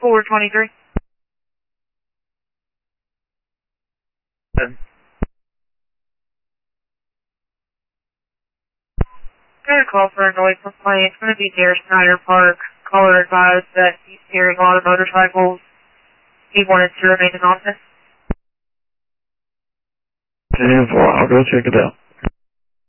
423. Got a call for a noise complaint. It's going to be near Snyder Park. Caller advised that he's hearing a lot of motorcycles. He wanted to remain anonymous. I'll go check it out.